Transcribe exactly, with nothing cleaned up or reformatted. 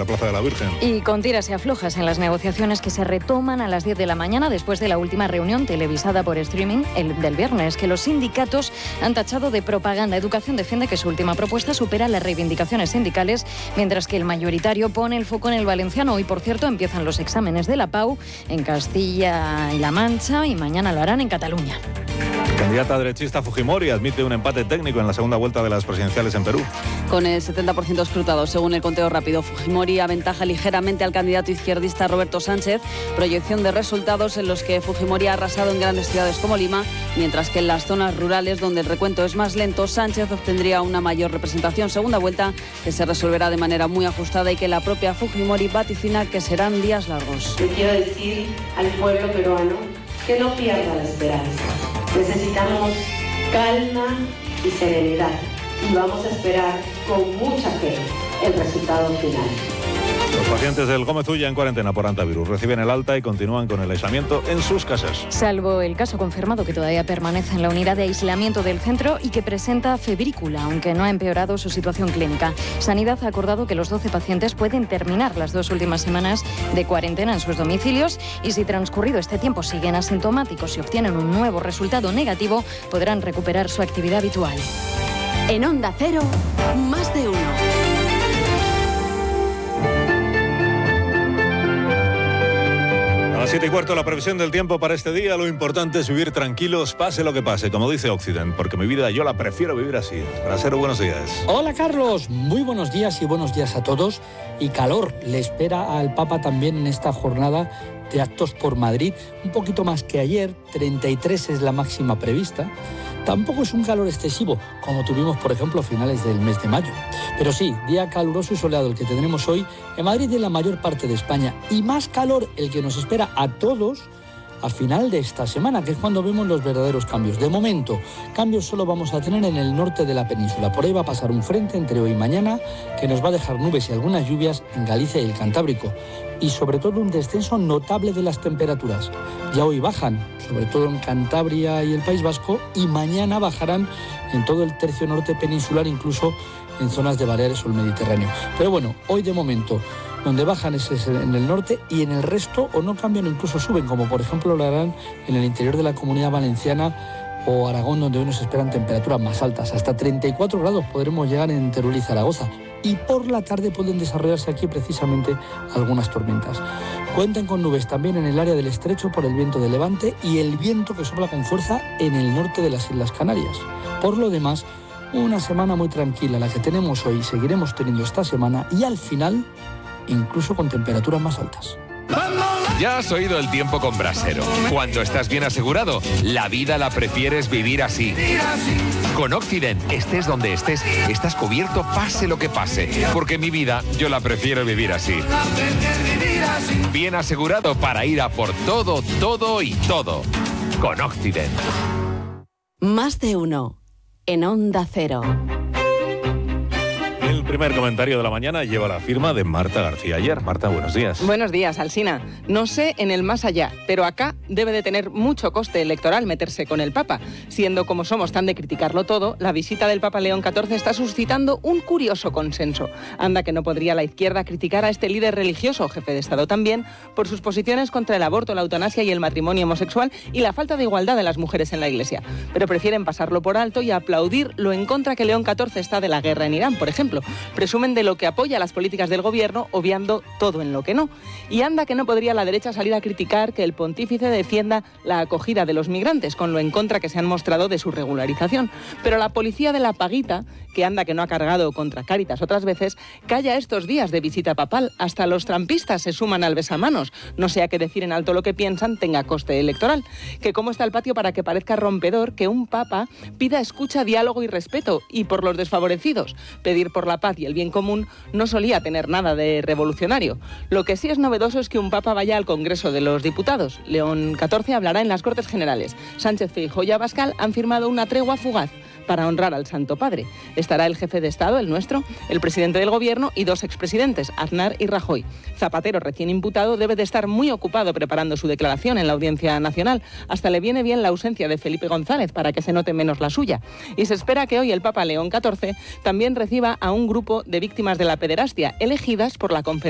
la Plaza de la Virgen. Y con tiras y aflojas en las negociaciones que se retoman a las diez de la mañana después de la última reunión televisada por streaming el del viernes, que los sindicatos han tachado de propaganda. Educación defiende que su última propuesta supera las reivindicaciones sindicales, mientras que el mayoritario pone el foco en el valenciano. Hoy, por cierto, empiezan los exámenes de la Pau en Castilla y La Mancha y mañana lo harán en Cataluña. La candidata derechista Fujimori admite un empate técnico en la segunda vuelta de las presidenciales en Perú. Con el setenta por ciento escrutado, según el conteo rápido, Fujimori aventaja ligeramente al candidato izquierdista Roberto Sánchez. Proyección de resultados en los que Fujimori ha arrasado en grandes ciudades como Lima, mientras que en las zonas rurales, donde el recuento es más lento, Sánchez obtendría una mayor representación. Segunda vuelta que se resolverá de manera muy ajustada y que la propia Fujimori vaticina que serán días largos. Le quiero decir al pueblo peruano que no pierda la esperanza. Necesitamos calma y serenidad y vamos a esperar con mucha fe el resultado final. Los pacientes del Gómez Ulla en cuarentena por antivirus reciben el alta y continúan con el aislamiento en sus casas. Salvo el caso confirmado que todavía permanece en la unidad de aislamiento del centro y que presenta febrícula, aunque no ha empeorado su situación clínica. Sanidad ha acordado que los doce pacientes pueden terminar las dos últimas semanas de cuarentena en sus domicilios y si transcurrido este tiempo siguen asintomáticos y obtienen un nuevo resultado negativo, podrán recuperar su actividad habitual. En Onda Cero, más de uno. A las siete y cuarto, la previsión del tiempo para este día. Lo importante es vivir tranquilos, pase lo que pase, como dice Occident, porque mi vida yo la prefiero vivir así. Brasero, buenos días. Hola, Carlos. Muy buenos días y buenos días a todos. Y calor le espera al Papa también en esta jornada de actos por Madrid. Un poquito más que ayer, treinta y tres es la máxima prevista. Tampoco es un calor excesivo, como tuvimos, por ejemplo, a finales del mes de mayo. Pero sí, día caluroso y soleado el que tendremos hoy en Madrid y en la mayor parte de España. Y más calor el que nos espera a todos a final de esta semana, que es cuando vemos los verdaderos cambios. De momento, cambios solo vamos a tener en el norte de la península. Por ahí va a pasar un frente entre hoy y mañana que nos va a dejar nubes y algunas lluvias en Galicia y el Cantábrico. Y sobre todo un descenso notable de las temperaturas. Ya hoy bajan, sobre todo en Cantabria y el País Vasco, y mañana bajarán en todo el tercio norte peninsular, incluso en zonas de Baleares o el Mediterráneo. Pero bueno, hoy de momento, donde bajan es en el norte y en el resto o no cambian o incluso suben, como por ejemplo lo harán en el interior de la Comunidad Valenciana o Aragón, donde hoy nos esperan temperaturas más altas. Hasta treinta y cuatro grados podremos llegar en Teruel y Zaragoza. Y por la tarde pueden desarrollarse aquí precisamente algunas tormentas. Cuentan con nubes también en el área del estrecho por el viento de levante y el viento que sopla con fuerza en el norte de las Islas Canarias. Por lo demás, una semana muy tranquila la que tenemos hoy y seguiremos teniendo esta semana y al final, incluso con temperaturas más altas. Ya has oído el tiempo con Brasero. Cuando estás bien asegurado, la vida la prefieres vivir así. Con Occident, estés donde estés, estás cubierto pase lo que pase. Porque mi vida, yo la prefiero vivir así. Bien asegurado para ir a por todo, todo y todo. Con Occident. Más de uno. En Onda Cero. El primer comentario de la mañana lleva la firma de Marta García Ayer. Marta, buenos días. Buenos días, Alsina. No sé en el más allá, pero acá debe de tener mucho coste electoral meterse con el Papa. Siendo como somos tan de criticarlo todo, la visita del Papa León catorce está suscitando un curioso consenso. Anda que no podría la izquierda criticar a este líder religioso, jefe de Estado también, por sus posiciones contra el aborto, la eutanasia y el matrimonio homosexual y la falta de igualdad de las mujeres en la Iglesia. Pero prefieren pasarlo por alto y aplaudir lo en contra que León catorce está de la guerra en Irán, por ejemplo. Presumen de lo que apoya las políticas del gobierno, obviando todo en lo que no. Y anda que no podría la derecha salir a criticar que el pontífice defienda la acogida de los migrantes, con lo en contra que se han mostrado de su regularización. Pero la policía de la paguita, que anda que no ha cargado contra Cáritas otras veces, calla estos días de visita papal. Hasta los trampistas se suman al besamanos. No sea que decir en alto lo que piensan tenga coste electoral. Que cómo está el patio para que parezca rompedor que un papa pida escucha, diálogo y respeto, y por los desfavorecidos. Pedir por la paz y el bien común no solía tener nada de revolucionario. Lo que sí es novedoso es que un papa vaya al Congreso de los Diputados. León catorce hablará en las Cortes Generales. Sánchez, Feijóo y Abascal han firmado una tregua fugaz para honrar al Santo Padre. Estará el jefe de Estado, el nuestro, el presidente del Gobierno y dos expresidentes, Aznar y Rajoy. Zapatero, recién imputado, debe de estar muy ocupado preparando su declaración en la Audiencia Nacional. Hasta le viene bien la ausencia de Felipe González para que se note menos la suya. Y se espera que hoy el Papa León catorce también reciba a un grupo de víctimas de la pederastia elegidas por la Conferencia